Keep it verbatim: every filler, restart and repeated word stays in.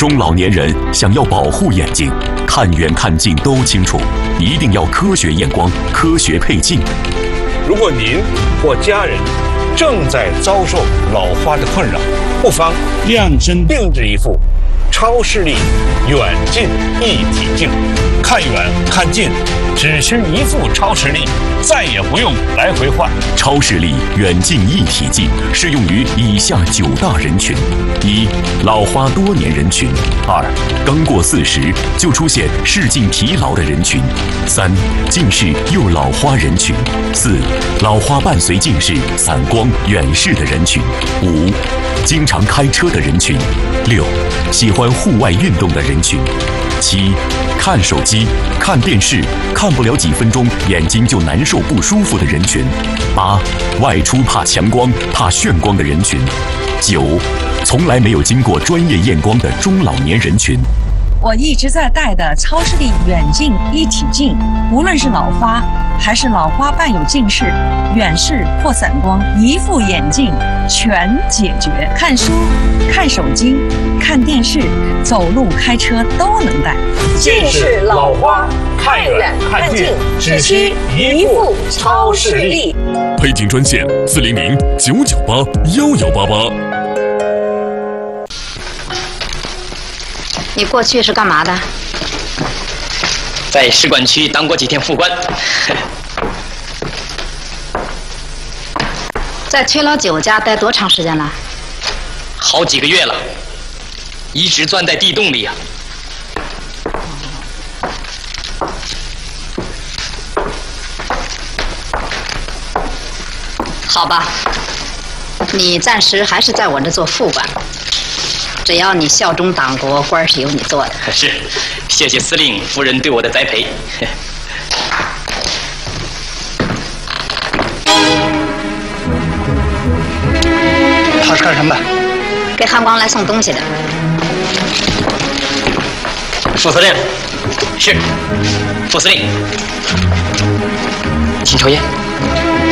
中老年人想要保护眼睛，看远看近都清楚，一定要科学验光、科学配镜。 如果您或家人正在遭受老花的困扰，不妨量身定制一副超视力远近一体镜，看远看近只需一副超视力，再也不用来回换。 超视力远近一体镜适用于以下九大人群：一、老花多年人群；二、刚过四十就出现视镜疲劳的人群；三、近视又老花人群；四、老花伴随近视、散光、远视的人群；五、经常开车的人群；六、喜欢户外运动的人群；七、看手机、看电视看不了几分钟眼睛就难受不舒服的人群；八、外出怕强光、怕眩光的人群；九、从来没有经过专业验光的中老年人群。 我一直在戴的超视力远近一体镜，无论是老花还是老花伴有近视、远视或散光，一副眼镜全解决。看书、看手机、看电视、走路、开车都能戴。 近视、老花，看远看近，只需一副超视力。 配镜专线：四零零九九八幺幺八八。 你过去是干嘛的？ 在使馆区当过几天副官。 在崔老九家待多长时间了？ 好几个月了，一直钻在地洞里呀、 好吧，你暂时还是在我这做副官。只要你效忠党国，官是由你做的。 是，谢谢司令夫人对我的栽培。 他是干什么的？ 给汉光来送东西的。 副司令，是，副司令，请抽烟。